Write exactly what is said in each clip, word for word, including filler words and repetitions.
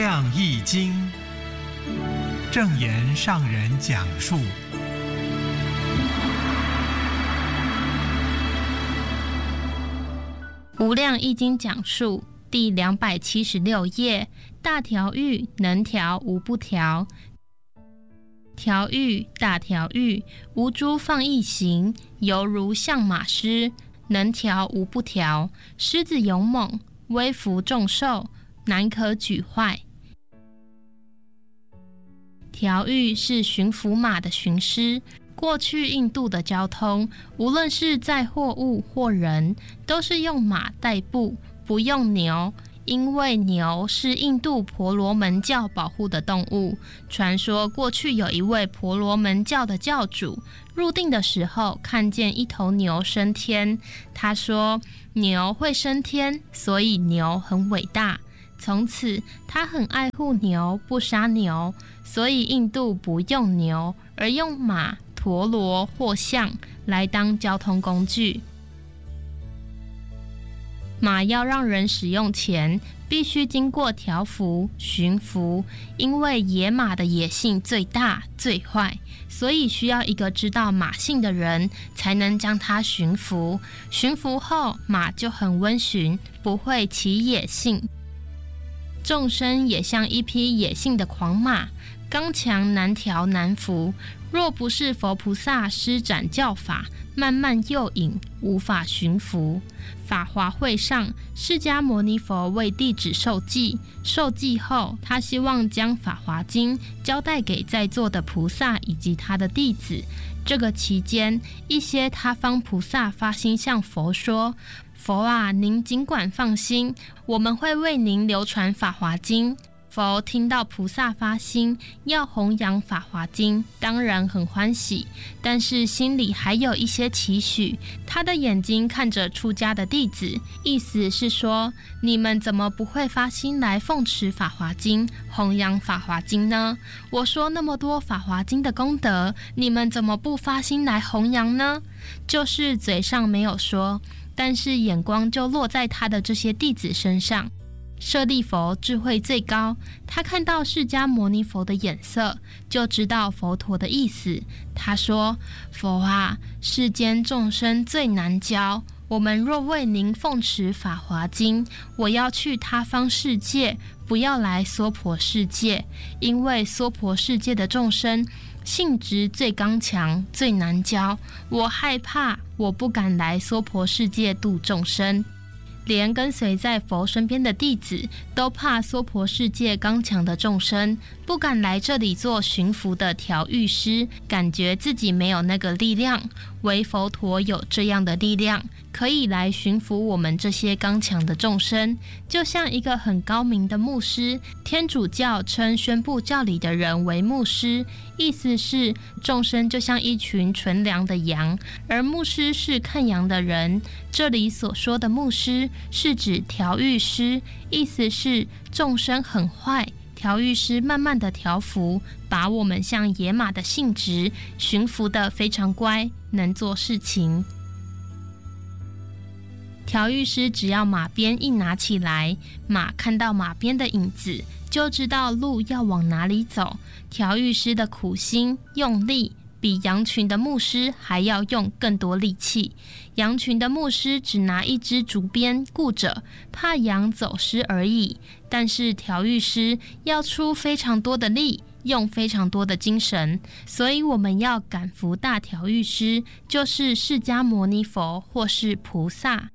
量易经，正言上人讲述。 无量易经讲述第两百七十六页，大调御能调无不调。调御大调御，无诸放逸行，犹如象马狮，能调无不调。狮子勇猛，威服众兽，难可举坏。调御是驯服马的驯狮。过去印度的交通，无论是载货物或人，都是用马代步，不用牛，因为牛是印度婆罗门教保护的动物。传说过去有一位婆罗门教的教主，入定的时候看见一头牛升天，他说牛会升天，所以牛很伟大。从此他很爱护牛，不杀牛，所以印度不用牛，而用马、陀螺或象来当交通工具。马要让人使用前，必须经过调服、驯服，因为野马的野性最大最坏，所以需要一个知道马性的人才能将它驯服。驯服后，马就很温驯，不会起野性。众生也像一匹野性的狂马，刚强难调难服。若不是佛菩萨施展教法，慢慢诱引，无法驯服。法华会上，释迦牟尼佛为弟子授记，授记后，他希望将法华经交代给在座的菩萨以及他的弟子。这个期间，一些他方菩萨发心向佛说：佛啊，您尽管放心，我们会为您流传法华经。佛听到菩萨发心要弘扬法华经，当然很欢喜，但是心里还有一些期许。他的眼睛看着出家的弟子，意思是说，你们怎么不会发心来奉持法华经，弘扬法华经呢？我说那么多法华经的功德，你们怎么不发心来弘扬呢？就是嘴上没有说，但是眼光就落在他的这些弟子身上。舍利佛智慧最高，他看到释迦牟尼佛的眼色，就知道佛陀的意思。他说：佛啊，世间众生最难教，我们若为您奉持法华经，我要去他方世界，不要来娑婆世界，因为娑婆世界的众生性质最刚强，最难教，我害怕，我不敢来娑婆世界度众生。连跟随在佛身边的弟子都怕娑婆世界刚强的众生，不敢来这里做驯服的调御师，感觉自己没有那个力量，唯佛陀有这样的力量，可以来驯服我们这些刚强的众生。就像一个很高明的牧师，天主教称宣布教理的人为牧师，意思是众生就像一群纯良的羊，而牧师是看羊的人。这里所说的牧师是指调御师，意思是众生很坏，调御师慢慢的调服，把我们像野马的性质驯服得非常乖，能做事情。调御师只要马鞭一拿起来，马看到马鞭的影子，就知道路要往哪里走。调御师的苦心用力，比羊群的牧师还要用更多力气。羊群的牧师只拿一支竹鞭顾着，怕羊走失而已，但是调御师要出非常多的力，用非常多的精神，所以我们要感服大调御师，就是释迦牟尼佛或是菩萨。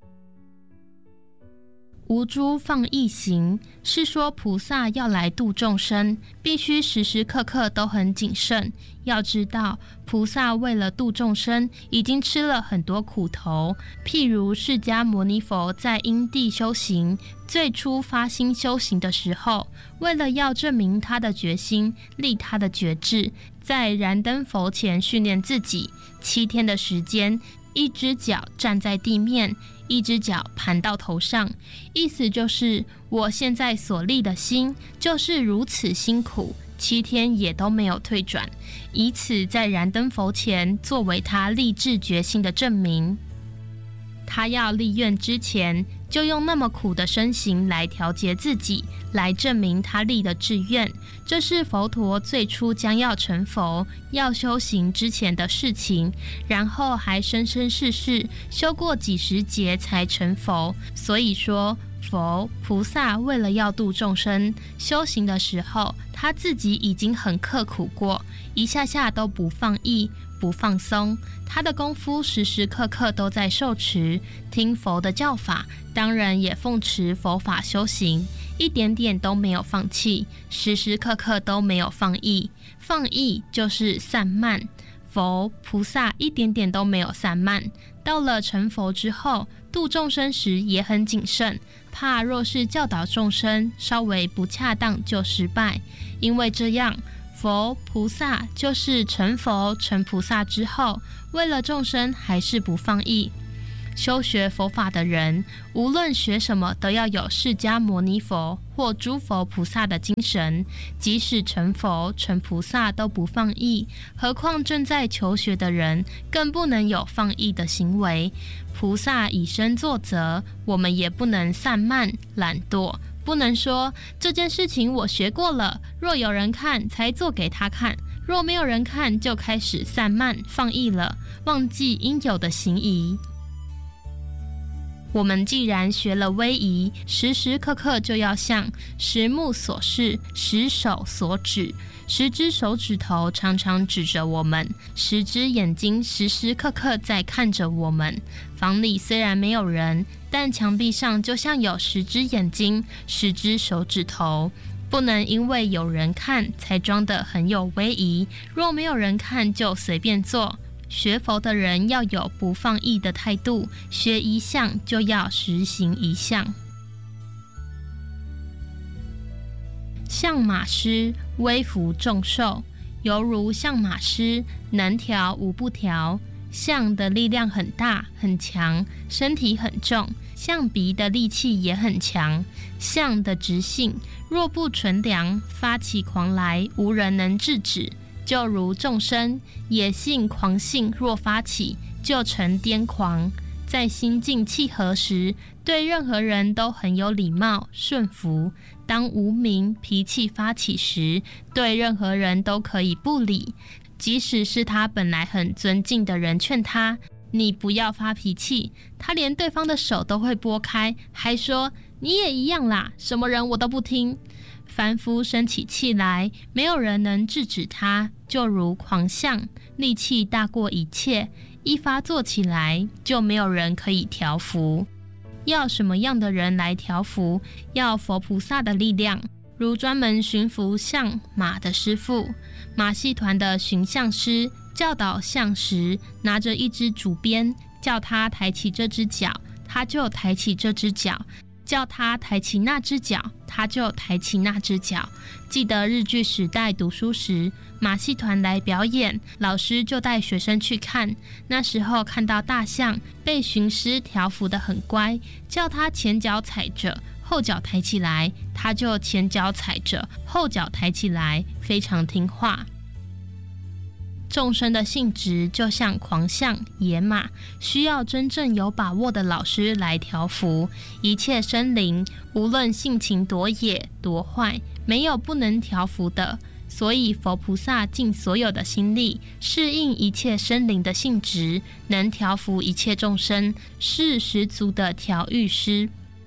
无诸放逸行，是说菩萨要来度众生，必须时时刻刻都很谨慎。要知道，菩萨为了度众生，已经吃了很多苦头。譬如释迦牟尼佛在因地修行，最初发心修行的时候，为了要证明他的决心，立他的觉志，在燃灯佛前训练自己，七天的时间，一只脚站在地面，一只脚盘到头上，意思就是我现在所立的心就是如此辛苦，七天也都没有退转，以此在燃灯佛前作为他立志决心的证明。他要立愿之前， 就用那么苦的身形来调节自己，来证明他立的志愿。这是佛陀最初将要成佛、要修行之前的事情，然后还生生世世修过几十劫才成佛。所以说，佛菩萨为了要度众生，修行的时候，他自己已经很刻苦过，一下下都不放逸、不放松。他的功夫时时刻刻都在受持，听佛的教法，当然也奉持佛法修行，一点点都没有放弃，时时刻刻都没有放逸。放逸就是散漫，佛菩萨一点点都没有散漫。到了成佛之后，度众生时也很谨慎，怕若是教导众生稍微不恰当就失败。因为这样，佛菩萨就是成佛成菩萨之后，为了众生还是不放逸。修学佛法的人，无论学什么，都要有释迦牟尼佛或诸佛菩萨的精神，即使成佛成菩萨都不放逸，何况正在求学的人，更不能有放逸的行为。菩萨以身作则，我们也不能散漫懒惰，不能说这件事情我学过了，若有人看才做给他看，若没有人看就开始散漫放逸了，忘记应有的行仪。我们既然学了威仪，时时刻刻就要像十目所视，十手所指，十只手指头常常指着我们，十只眼睛时时刻刻在看着我们。房里虽然没有人，但墙壁上就像有十只眼睛，十只手指头。不能因为有人看才装得很有威仪，若没有人看就随便做。学佛的人要有不放逸的态度，学一项就要实行一项。象马师威服众兽，犹如象马师，能调无不调。象的力量很大很强，身体很重，象鼻的力气也很强。象的直性若不纯良，发起狂来，无人能制止。就如众生野性狂性若发起，就成癫狂。在心境契合时，对任何人都很有礼貌顺服。当无明脾气发起时，对任何人都可以不理，即使是他本来很尊敬的人劝他，你不要发脾气，他连对方的手都会拨开，还说你也一样啦，什么人我都不听。凡夫生起气来，没有人能制止他，就如狂象，力气大过一切，一发作起来，就没有人可以调伏。要什么样的人来调伏？要佛菩萨的力量，如专门驯服象马的师父，马戏团的驯象师教导象时，拿着一只竹鞭，叫他抬起这只脚，他就抬起这只脚，叫他抬起那只脚，他就抬起那只脚。记得日据时代读书时，马戏团来表演，老师就带学生去看。那时候看到大象被驯师调服得很乖，叫他前脚踩着，后脚抬起来，他就前脚踩着，后脚抬起来，非常听话。众生的性质就像狂象、野马，需要真正有把握的老师来调伏。一切生灵，无论性情多野多坏，没有不能调伏的。所以佛菩萨尽所有的心力，适应一切生灵的性质，能调伏一切众生，是十足的调御师。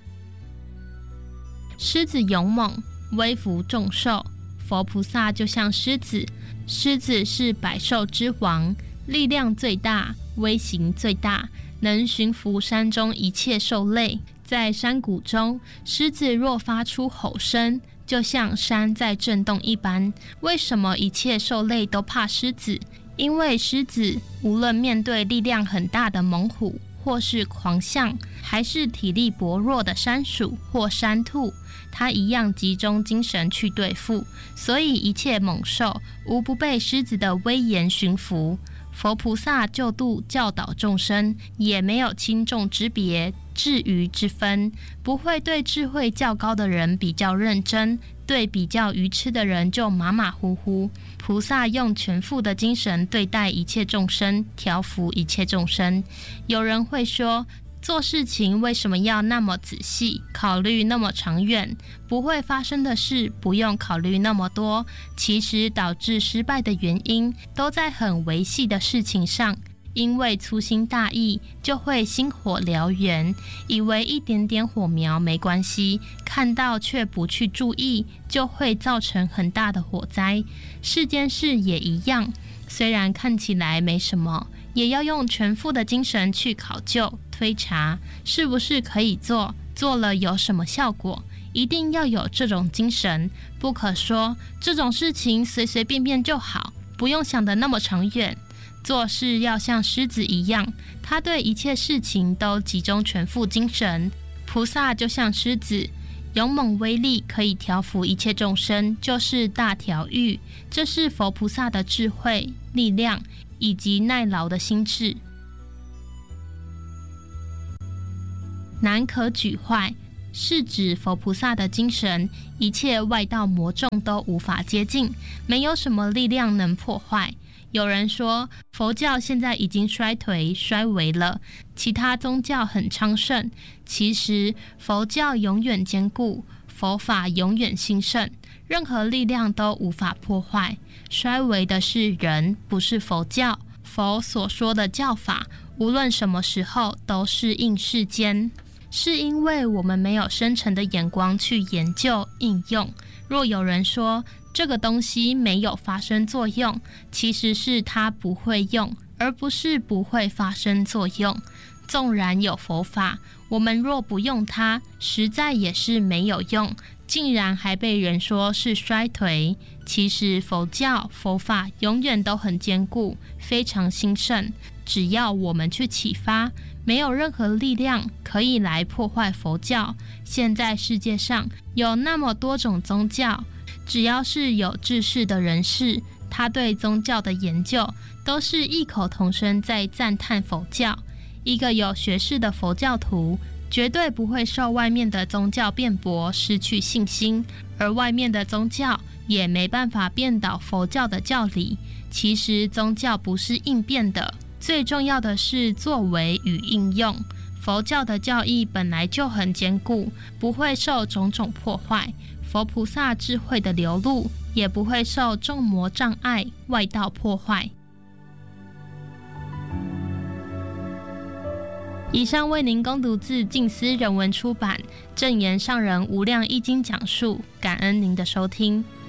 狮子勇猛，威服众兽。佛菩萨就像狮子，狮子是百兽之王，力量最大，威形最大，能驯服山中一切兽类。在山谷中，狮子若发出吼声，就像山在震动一般。为什么一切兽类都怕狮子？因为狮子无论面对力量很大的猛虎，或是狂象，还是体力薄弱的山鼠或山兔，它一样集中精神去对付，所以一切猛兽无不被狮子的威严驯服。佛菩萨救度教导众生，也没有轻重之别、智愚之分，不会对智慧较高的人比较认真，对比较愚痴的人就马马虎虎。菩萨用全副的精神对待一切众生，调伏一切众生。有人会说， 做事情为什么要那么仔细，考虑那么长远？不会发生的事不用考虑那么多。其实导致失败的原因都在很微细的事情上，因为粗心大意就会星火燎原，以为一点点火苗没关系，看到却不去注意，就会造成很大的火灾。世间事也一样，虽然看起来没什么，也要用全副的精神去考究推查，是不是可以做，做了有什么效果，一定要有这种精神，不可说这种事情随随便便就好，不用想得那么长远。做事要像狮子一样，他对一切事情都集中全副精神。菩萨就像狮子，勇猛威力，可以调伏一切众生，就是大调御。这是佛菩萨的智慧、力量以及耐劳的心智。难可举坏，是指佛菩萨的精神，一切外道魔众都无法接近，没有什么力量能破坏。有人说佛教现在已经衰颓衰微了，其他宗教很昌盛。其实佛教永远坚固，佛法永远兴盛，任何力量都无法破坏。衰微的是人，不是佛教。佛所说的教法，无论什么时候都适应世间，是因为我们没有深沉的眼光去研究应用。若有人说这个东西没有发生作用，其实是它不会用，而不是不会发生作用。纵然有佛法，我们若不用它，实在也是没有用，竟然还被人说是衰颓。其实佛教佛法永远都很坚固，非常兴盛，只要我们去启发，没有任何力量可以来破坏佛教。现在世界上有那么多种宗教，只要是有知识的人士，他对宗教的研究都是异口同声在赞叹佛教。一个有学识的佛教徒绝对不会受外面的宗教辩驳失去信心，而外面的宗教也没办法辩倒佛教的教理。其实宗教不是应变的，最重要的是作为与应用。佛教的教义本来就很坚固，不会受种种破坏。佛菩萨智慧的流露，也不会受众魔障碍、外道破坏。以上为您恭读自静思人文出版《正言上人无量易经》讲述，感恩您的收听。